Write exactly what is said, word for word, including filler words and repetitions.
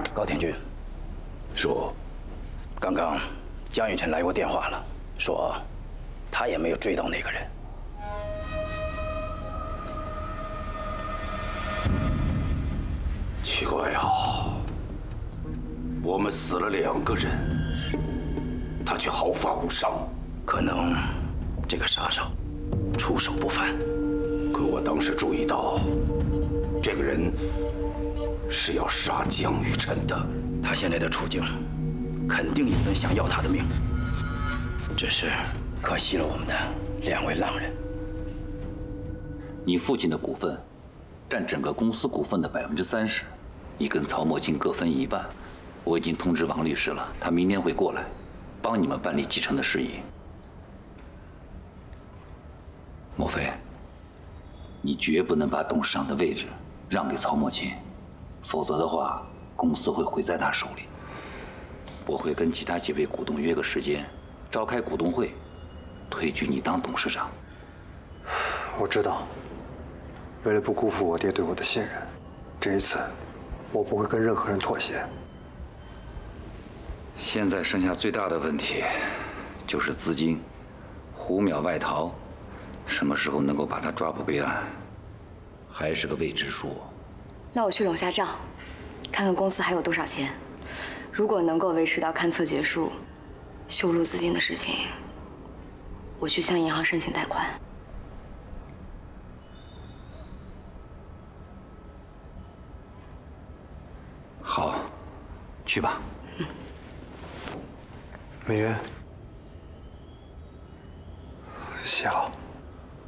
高天君， 说， 刚刚江雨辰来过电话了，说他也没有追到那个人。 奇怪呀，我们死了两个人，他却毫发无伤。 可能这个杀手出手不凡。 可我当时注意到，这个人是要杀江雨辰的。 他现在的处境，肯定有人想要他的命。只是可惜了我们的两位浪人。 你父亲的股份占整个公司股份的百分之三十，你跟曹墨清各分一半。我已经通知王律师了，他明天会过来，帮你们办理继承的事宜。莫非，你绝不能把董事长的位置让给曹墨清，否则的话，公司会毁在他手里。我会跟其他几位股东约个时间，召开股东会，推举你当董事长。 我知道，为了不辜负我爹对我的信任，这一次我不会跟任何人妥协。 现在剩下最大的问题就是资金。胡淼外逃，什么时候能够把他抓捕归案，还是个未知数。 那我去拢下账，看看公司还有多少钱。如果能够维持到勘测结束，修路资金的事情，我去向银行申请贷款。 好，去吧。 嗯。 美云，谢了。